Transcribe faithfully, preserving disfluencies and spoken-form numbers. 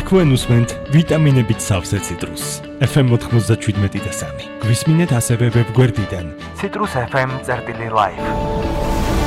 თქვენ უსმენთ ვიტამინებით სავსე ციტრუსს. ეფ ემ ოთხმოცდაშვიდმეტი და სამი. გვისმინეთ ასევე ვებგვერდიდან citrus f m წერტილი live.